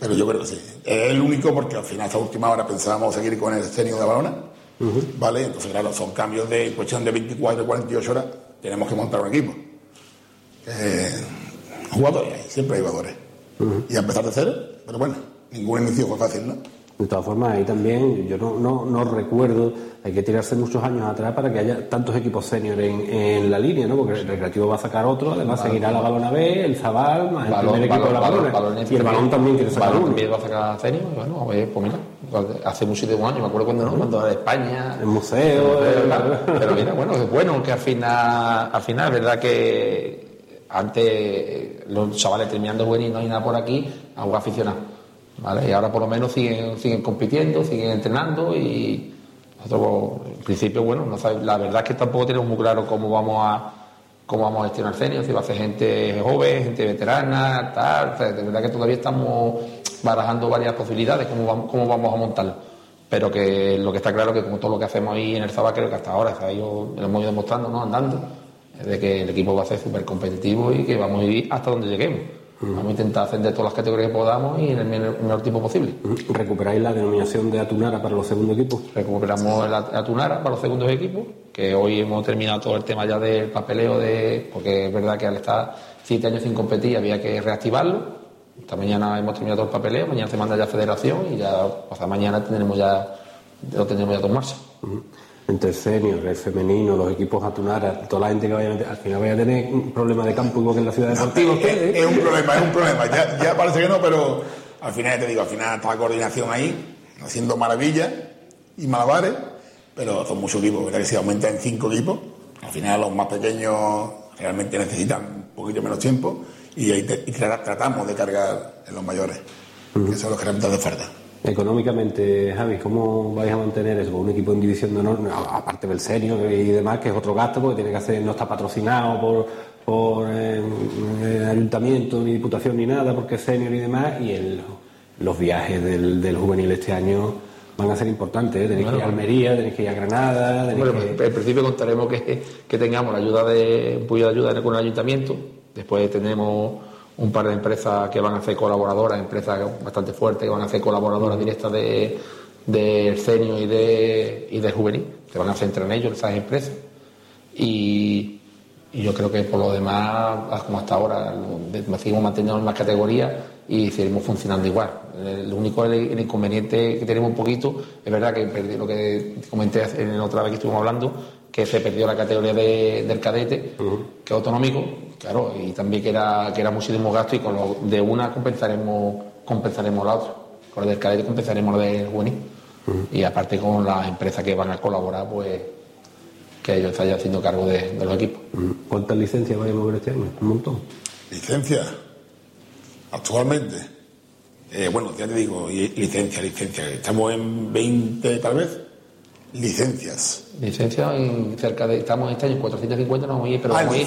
pero yo creo que sí. Es el único porque al final, esta última hora, pensábamos seguir con el senior de Balona, ¿vale? Entonces, claro, son cambios de cuestión de 24 48 horas, tenemos que montar un equipo. Jugadores, siempre hay jugadores. Y a empezar de cero, pero bueno, ningún inicio fue fácil, ¿no? De todas formas, ahí también, yo no recuerdo, hay que tirarse muchos años atrás para que haya tantos equipos senior en la línea, ¿no? Porque el Recreativo va a sacar otro, además seguirá la Balona B, el Zabal, más el primer equipo de la Balona. Y el Balón también quiere sacar uno. También va a sacar senior, bueno, pues mira, hace muchísimos años, me acuerdo cuando era de España. El museo. Pero mira, bueno, es bueno que al final es verdad que antes los chavales terminando juvenil no hay nada por aquí, algo aficionado. ¿Vale? Y ahora por lo menos siguen compitiendo, siguen entrenando y nosotros en principio, bueno, no sabe, la verdad es que tampoco tenemos muy claro cómo vamos a gestionar senior, si va a ser gente joven, gente veterana, tal, o sea, de verdad que todavía estamos barajando varias posibilidades, cómo vamos a montarlo, pero que lo que está claro es que como todo lo que hacemos ahí en el Zabal, creo que hasta ahora, o sea, lo hemos ido demostrando, ¿no? Andando, de que el equipo va a ser súper competitivo y que vamos a ir hasta donde lleguemos. Vamos a intentar ascender todas las categorías que podamos y en el menor tiempo posible. ¿Recuperáis la denominación de Atunara para los segundos equipos? Recuperamos la Atunara para los segundos equipos, que hoy hemos terminado todo el tema ya del papeleo, porque es verdad que al estar 7 años sin competir había que reactivarlo. Esta mañana hemos terminado todo el papeleo, mañana se manda ya a Federación y ya pasado mañana lo tendremos ya todo en marcha. Entre el senior, el femenino, los equipos Atunara, toda la gente que vaya a meter, al final vaya a tener un problema de campo igual que en la ciudad deportiva. Es un problema. Ya parece que no, pero al final está la coordinación ahí, haciendo maravillas y malabares, pero son muchos equipos, ¿verdad? Que si aumenta en 5 equipos, al final los más pequeños realmente necesitan un poquito menos tiempo y tratamos de cargar en los mayores, que son los que realmente hacen falta. Económicamente, Javi, ¿cómo vais a mantener eso? Un equipo en división de honor, aparte del senior y demás, que es otro gasto porque tiene que hacer, no está patrocinado por el ayuntamiento, ni diputación, ni nada, porque es senior y demás, y los viajes del juvenil este año van a ser importantes, ¿eh? Tenéis que ir a Almería, tenéis que ir a Granada. En principio contaremos que tengamos un poquito de ayuda con el ayuntamiento, después tenemos un par de empresas que van a ser colaboradoras, empresas bastante fuertes que van a ser colaboradoras directas del senior y del juvenil, que van a centrar en ellos, esas empresas. Y yo creo que por lo demás, como hasta ahora, seguimos manteniendo las mismas categorías y seguimos funcionando igual. Lo único, el inconveniente que tenemos un poquito, es verdad que lo que comenté en otra vez que estuvimos hablando, que se perdió la categoría del cadete, que es autonómico, claro, y también que era muchísimo gasto, y con lo de una compensaremos la otra. Con lo del cadete compensaremos lo del juvenil. Y aparte con las empresas que van a colaborar, pues que ellos vayan haciendo cargo de los equipos. ¿Cuántas licencias vais a mover este año? Un montón. ¿Licencias? Actualmente, ya te digo, licencia. Estamos en 20 tal vez. Licencias estamos este año en 450, no vamos a ir, pero vamos a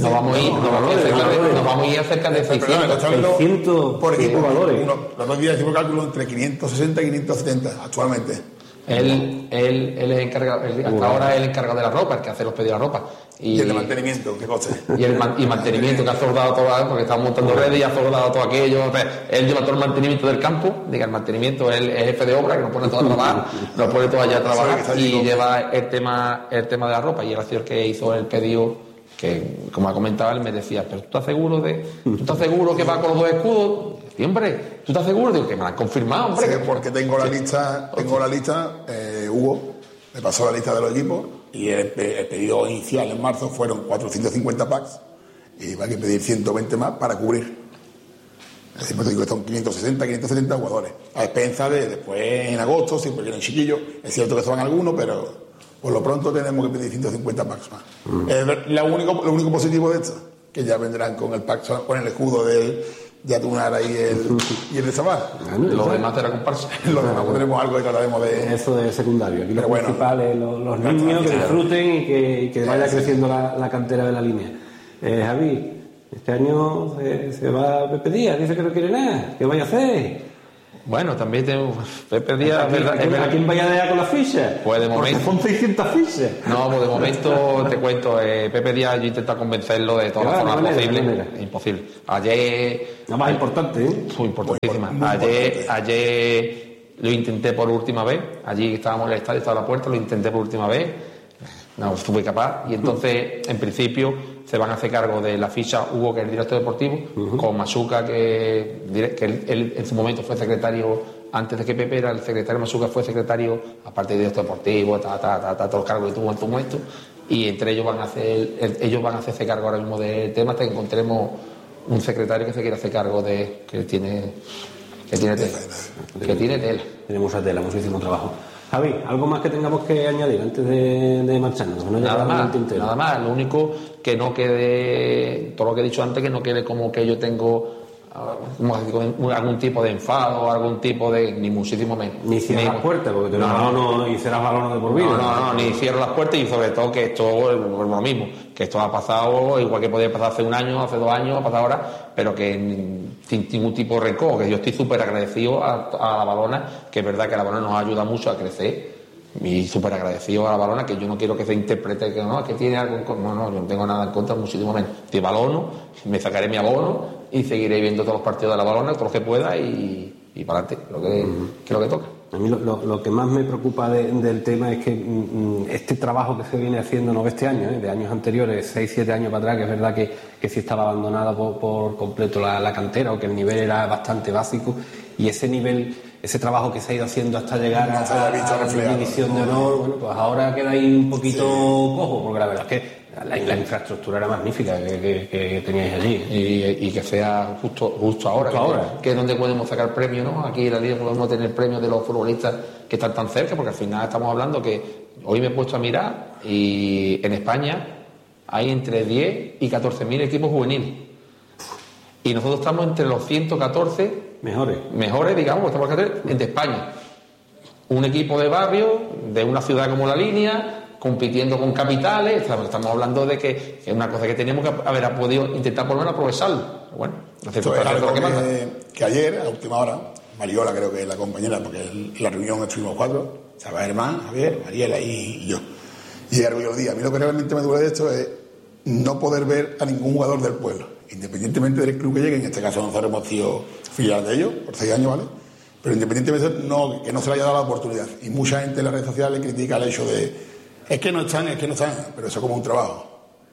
ir a cerca de 600 por equipo valores. Los 2 días hicimos cálculo entre 560 y 570 actualmente. Él es encargado, hasta ahora es el encargado de la ropa, el que hace los pedidos de la ropa. Y el de mantenimiento, ¿qué coste? Y mantenimiento, que ha soldado todo, porque estamos montando redes y ha soldado todo aquello. O sea, él lleva todo el mantenimiento del campo, el mantenimiento, él es jefe de obra, que nos pone todo a trabajar, nos pone todo allá a trabajar, y lleva el tema de la ropa. Y él ha sido el que hizo el pedido, que como ha comentado él, me decía, pero ¿tú estás seguro que va con los 2 escudos? Sí, hombre, ¿tú estás seguro? Digo, que me lo han confirmado, hombre. Sí, porque tengo la lista, Hugo me pasó la lista de los equipos y el pedido inicial en marzo fueron 450 packs y va a pedir 120 más para cubrir. Es decir, pues digo que son 570 jugadores. A expensas de después en agosto, siempre vienen chiquillos. Es cierto que son algunos, pero por lo pronto tenemos que pedir 150 packs más. Lo único positivo de esto, que ya vendrán con el pack, con el escudo de Atunara y el de Zabal. Los demás de la comparsa. Los demás tendremos algo que trataremos de... Eso de secundario. Aquí lo principal es los niños que disfruten y que vaya creciendo la cantera de la línea. Javi, este año se va a Pepe Díaz, dice que no quiere nada. ¿Qué vaya a hacer? Bueno, también tenemos Pepe Díaz, es verdad. ¿A quién vaya a dar con las fichas? Pues de momento. Son 600 fichas. No, pues de momento te cuento, Pepe Díaz, yo intento convencerlo de todas las formas posibles. Imposible. Ayer. La más importante, ¿eh? Muy importantísima. Ayer lo intenté por última vez. Allí estábamos en el estadio, estaba a la puerta, lo intenté por última vez. No fui capaz. Y entonces, en principio, se van a hacer cargo de la ficha Hugo, que es el director deportivo, con Masuca, que él en su momento fue secretario, antes de que Pepe era el secretario, Masuca fue secretario, aparte de director deportivo, todos los cargos que tuvo en su momento, y entre ellos van a hacerse cargo ahora mismo del tema hasta que encontremos un secretario que se quiera hacer cargo de que tiene tela. Tenemos a tela, muchísimo trabajo. Javi, ¿algo más que tengamos que añadir antes de marcharnos? No nada más, lo único que no quede, todo lo que he dicho antes, que no quede como que yo tengo algún tipo de enfado, algún tipo de, ni muchísimo menos. Ni cierras las puertas, porque y serás balón de por vida. No, ni cierro las puertas, y sobre todo que esto es lo mismo, que esto ha pasado igual que podía pasar hace un año, hace 2 años, ha pasado ahora, pero que sin ningún tipo de rencor, que yo estoy súper agradecido a la Balona, que es verdad que la Balona nos ayuda mucho a crecer, y súper agradecido a la Balona, que yo no quiero que se interprete que no, que tiene algo en contra. No, yo no tengo nada en contra, muchísimo menos. Te balono, me sacaré mi abono y seguiré viendo todos los partidos de la Balona, todos los que pueda, y para adelante, que es lo que toca. A mí lo que más me preocupa del tema es que este trabajo que se viene haciendo, no de este año, de años anteriores, 6-7 años para atrás, que es verdad que sí estaba abandonada por completo la cantera, o que el nivel era bastante básico, y ese nivel, ese trabajo que se ha ido haciendo hasta llegar a la división de honor, bueno, pues ahora queda ahí un poquito cojo, porque la verdad es que la infraestructura era magnífica que teníais allí. Y que sea justo ahora, que es donde podemos sacar premios, ¿no? Aquí en la Liga podemos tener premios de los futbolistas que están tan cerca, porque al final estamos hablando que hoy me he puesto a mirar y en España hay entre 10 y 14.000 equipos juveniles. Y nosotros estamos entre los 114 mejores, digamos, estamos de España. Un equipo de barrio, de una ciudad como La Línea, compitiendo con capitales. Estamos hablando de que es una cosa que teníamos que haber podido intentar por lo menos aprovecharlo. Bueno, esto es algo que ayer, a última hora, Mariola creo que es la compañera, porque en la reunión estuvimos 4, Chava Germán, Javier, Mariela y yo. Y era el día. A mí lo que realmente me duele de esto es no poder ver a ningún jugador del pueblo, independientemente del club que llegue. En este caso nosotros hemos sido filial de ellos por 6 años, ¿vale? Pero independientemente de eso, que no se le haya dado la oportunidad. Y mucha gente en las redes sociales critica el hecho de es que no están, pero eso es como un trabajo.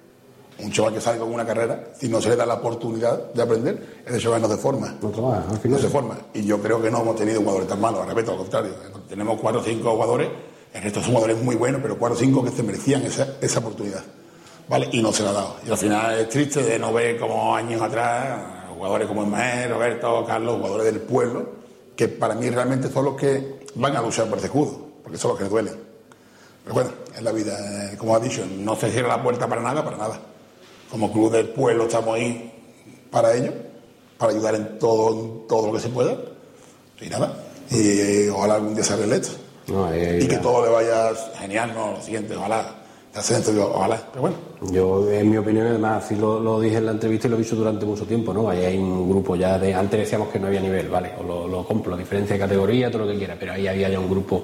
Un chaval que sale con una carrera, si no se le da la oportunidad de aprender, ese chaval no se forma. No se forma. Y yo creo que no hemos tenido jugadores tan malos, al revés, al contrario. Tenemos 4 o 5 jugadores, el resto son jugadores muy buenos, pero 4 o 5 que se merecían esa oportunidad, ¿vale? Y no se la ha dado. Y al final es triste de no ver como años atrás jugadores como Ismael, Roberto, Carlos, jugadores del pueblo, que para mí realmente son los que van a luchar por ese escudo, porque son los que les duelen. Pero bueno, es la vida, como has dicho, no se cierra la puerta para nada. Como club del pueblo estamos ahí para ello, para ayudar en todo lo que se pueda. Y nada, y ojalá algún día se arregle esto. Y que todo le vaya genial, ¿no? Lo siguiente, ojalá. Pero bueno. Yo, en mi opinión, además, así lo dije en la entrevista y lo he dicho durante mucho tiempo, ¿no? Ahí hay un grupo ya de... Antes decíamos que no había nivel, ¿vale? O lo compro, la diferencia de categoría, todo lo que quiera, pero ahí había ya un grupo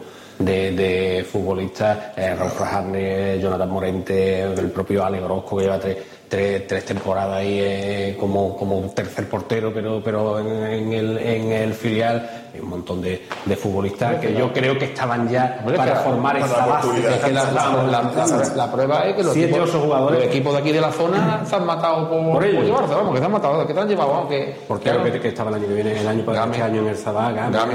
de futbolistas, Raúl Frajarne, Jonathan Morente, el propio Alex Orozco, que lleva tres temporadas ahí como tercer portero, pero en el filial, hay un montón de futbolistas que yo creo que estaban ya para formar esa base. Es que la prueba es que los equipos de aquí de la zona se han matado por llevarse, vamos, que se han matado, que te han llevado, aunque... Porque que estaba el año que viene, el año pasado, este año en el Sabá,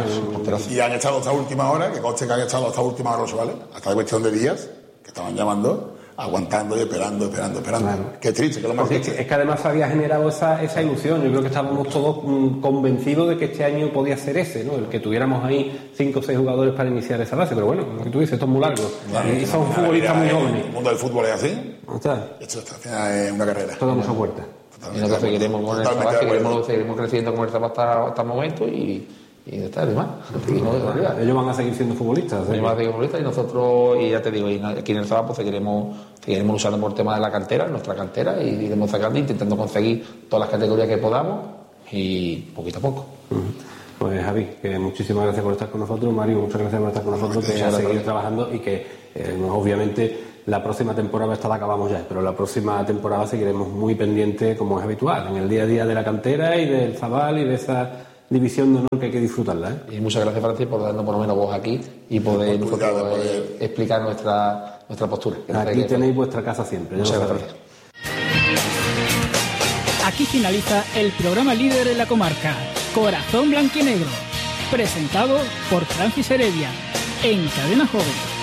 y han estado hasta última hora, que conste que han estado hasta última hora los chavales, hasta cuestión de días, que estaban llamando, aguantando y esperando. Claro. Qué triste, que lo más triste. Es que además había generado esa ilusión. Yo creo que estábamos todos convencidos de que este año podía ser ese, ¿no? El que tuviéramos ahí 5 o 6 jugadores para iniciar esa base. Pero bueno, lo que tú dices, esto es muy largo. Y son futbolistas muy jóvenes. El mundo del fútbol es así. Esto es una carrera. Todo damos a puerta. Y nosotros seguiremos con el Sabá, seguiremos creciendo con el Sabá hasta el momento y está además. Ellos van a seguir siendo futbolistas. Ellos van a seguir futbolistas y nosotros, y ya te digo, aquí en el Sabá pues seguiremos luchando por el tema de la cantera, nuestra cantera, y iremos sacando, intentando conseguir todas las categorías que podamos y poquito a poco. Pues Javi, que muchísimas gracias por estar con nosotros. Mario, muchas gracias por estar con nosotros, que a seguir trabajando y que obviamente la próxima temporada, esta la acabamos ya, pero la próxima temporada seguiremos muy pendientes, como es habitual, en el día a día de la cantera y del Zabal y de esa división de honor que hay que disfrutarla. Y muchas gracias, Francis, por darnos por lo menos voz aquí y poder nosotros explicar nuestra postura. Aquí tenéis vuestra casa siempre. Muchas gracias. Aquí finaliza el programa líder en la comarca, Corazón Blanquinegro, presentado por Francis Heredia, en Cadena Joven.